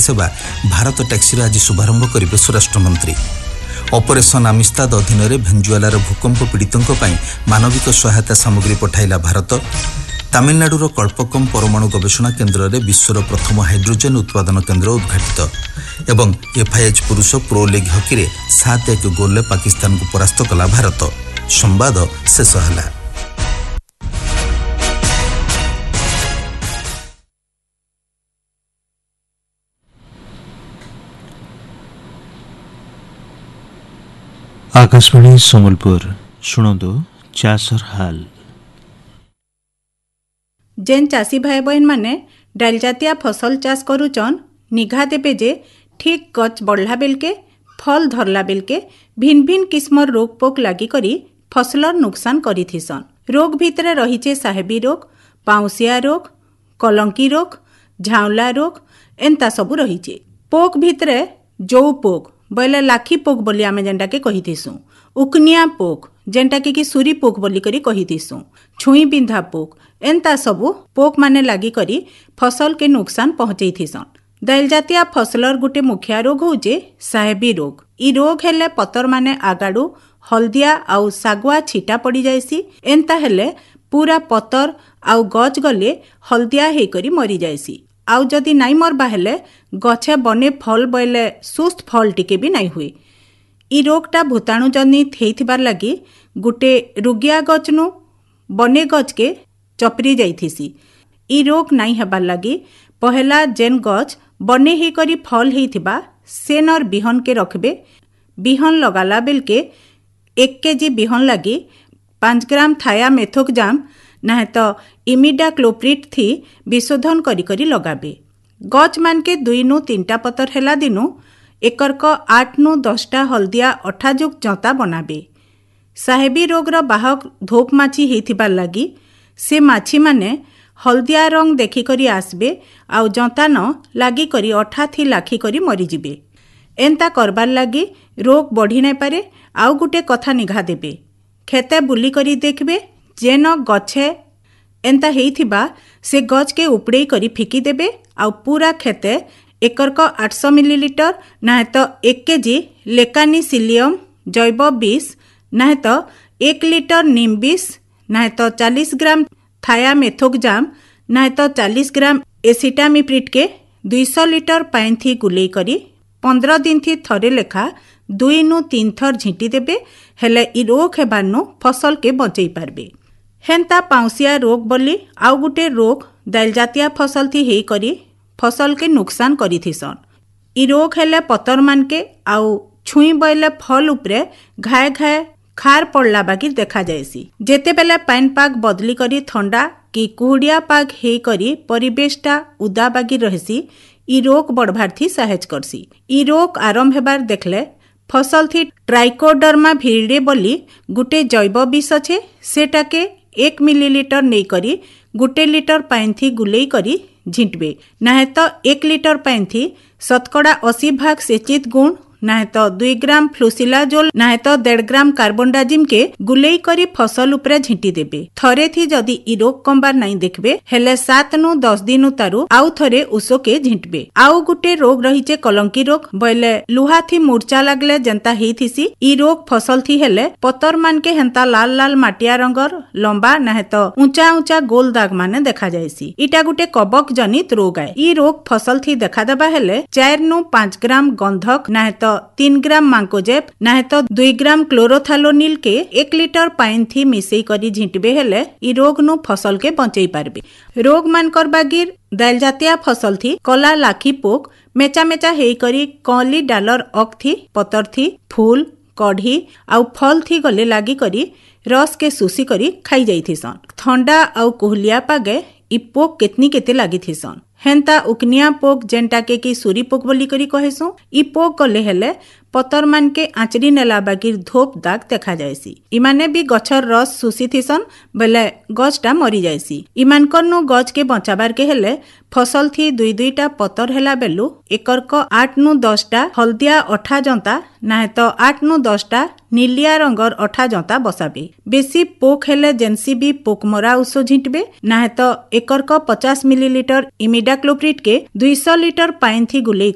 सेवा भारत टैक्सी आज शुभारंभ करेंगे स्वराष्ट्र मंत्री। ऑपरेशन आमिस्ताद अधीन भेंजुआलार भूकंप पीड़ितों मानविक सहायता सामग्री पठाइला भारत। तमिलनाडुर कल्पकम परमाणु गवेषणा केन्द्र में विश्वर प्रथम हाइड्रोजेन उत्पादन केन्द्र उद्घाटित एवं एफआईएच पुरुष प्रो लीग हकी में 7-1 गोल पाकिस्तान को परास्त कला भारत। संवाद शेष है। आकाशवाणी सम्बलपुर शुणु चाषर हाल। जेन चाषी भाई बहन माने डाल जातिया फसल चाष करुचन निघा देबे जे ठीक गच बढ़ला बेलके फल धरला बेलके भिन्न भिन्न किस्मर रोग पोक लागी करी फसलर नुकसान करिथिसन। रोग भितरे रहिचे साहेबी रोग, पाउसिया रोग, कलंकी रोग, झाउला रोग एंता सबु रहिचे। पोक भितरे जो पोक बोले लाखी पोक बोली आमे जेंटा के कहिथिसु, उकनिया पोक जेंटा के सुरी पोक बोली करी कहिथिसु, छुई बिंधा पोक एंता सबु पोक माने लागी करी फसल के नुकसान पहुंचैथिसन। दाइल जातिया फसलर गुटे मुख्य रोग होजे साहेबी रोग। ई रोग हेले पतर माने आगाडू हल्दिया आउ सागुआ छिटा पड़ी जायसी। एंता हेले पूरा पतर आउ गज गले हल्दिया हे करी मरी जायसी। आउ जदि नाई मरबा हेले गछे बने फल बोले सुस्त फल टिके भी नाई हुए। ई रोगटा भूताणु जनित हेइथिबार लागी गुटे रुगिया गचनु बने गच के चपरी जाइथिसी। ई रोग नाई हेबार लागी पहला जेन गच बने ही करी फल हेइथिबा सेनर बिहन के रखबे। बिहन लगाला बेलके 1 केजी बिहन लागी 5 ग्राम थाया मेथोकजाम ना तो इमिडा क्लोप्रिट थी विशोधन करी करी लगाबे। गच मान के 2 नु 3टा पतर हेला दिनु एकरक 8 नु 10टा हल्दिया अठाजुक जंता बनाबे। साहेबी रोगर बाहक धोप माछी हेइथिबार लागी से माछी माने हल्दिया रंग देखी करी आसबे आउ जंता न लागी करी अठा थी लाखी करी मरी जिबे। एंता करबार लागी रोग बढ़ी नहीं पारे। आउ गुटे कथा निघा देबे, खेते बुली करी देखबे जेन गछे एंता हेइथिबा से गच के उपड़े करी फिकी देबे। आउ पूरा खेते एकरक 800 मिलीलीटर ना तो 1 केजी लेकानिसिलियम जैव 20 ना तो 1 लीटर नीम 20 ना तो 40 ग्राम थाया मेथोकजाम ना तो 40 ग्राम एसिटामिप्रिट के 200 लीटर पानी थी गुलेई करी 15 दिन थी थरे लेखा 2 नु 3 थर झिंटी देबे। हेले ई रोग हेबारनु फसल के बचई पारबे। हेंता पाउसिया रोग बोली आउ गुटे रोग दाइल जातिया फसल थी हेई करी फसल के नुकसान करिथिसन। ई रोग हेले पतर मान के आउ छुई बोले फल उपरे घाए घाए खार पड़ला बागी देखा जायसी। जेते बेले पाइन पाग बदली करी ठंडा कि कुहुड़िया पाग हेई करी परिवेशटा उदा बागी रहसी ई रोग बढ़वार थी सहायज करसी। ई रोग आरंभ हेबार देखले फसल थी ट्राइकोडर्मा भिरिडे बोली गुटे जैव विष अच्छे सेटा के 1 मिलीलीटर नहीं करी गुटे लीटर पानी थी गुलेई करी झिंटबे। ना तो 1 लीटर पानी थी 80% सेचित गुण ना तो 2 ग्राम फ्लूसिलाजोल ना तो 1.5 ग्राम कार्बनडाजिम के गुलेई करी फसल उपरे झिंटी देबे। थरे थी जदि ई रोग कमबार नहीं देखबे हेले 7 नु 10 दिन तारु आउ थरे उसो के झिंटबे। आउ गुटे रोग रहिचे कलंकी रोग बोले लुहा थी मूर्छा लागले जनता हेइथिसी। ई रोग फसल थी हेले पतर मान के हेंता लाल लाल माटिया रंगर लंबा ना तो ऊंचा ऊंचा गोल दाग माने देखा जायसी। इटा गुटे कबक जनित रोग है। ई रोग फसल थी देखा देबा हेले 4 नु 5 ग्राम गंधक ना तो 3 ग्राम मांकोजेब ना तो 2 ग्राम क्लोरोथालोनिल के 1 लीटर पानी थी मिसई करी झिंटबे हेले ई रोग नु फसल के बचई पारबे। रोग मान कर बागिर दाइल जातिया फसल थी कला लाखी पोक मेचा मेचा हेई करी कली डालर अक थी पतर थी फूल कढ़ी आउ फल थी गले लागी करी रस के सुसी करी खाई जाइथिसन। ठंडा आउ कोहलिया पागे ई पोक केतनी केते लागी थिसन। हेंता उकनिया पोक जेंटा के की सुरी पोक बोली करी कहेसु। ई पोक गले हेले पतर मान के आंचरी नेला बागिर धोप दाग देखा जायसी। इमाने भी गछर रस सुसी थिसन बेले गछटा मरी जायसी। इमान करनु गछ के बचाबार के हेले फसल थी 2-2टा पतर हेला बेलु एकरक 8 नु 10टा हल्दिया अठा जंता ना तो 8 नु 10टा नीलिया रंगर अठा जंता बसाबे। बेसी पोक हेले जेनसी भी पोक मरा उस झिंटबे ना तो एकरक 50 मिलीलीटर इमिडाक्लोप्रिट के 200 लीटर पानी थी गुलेई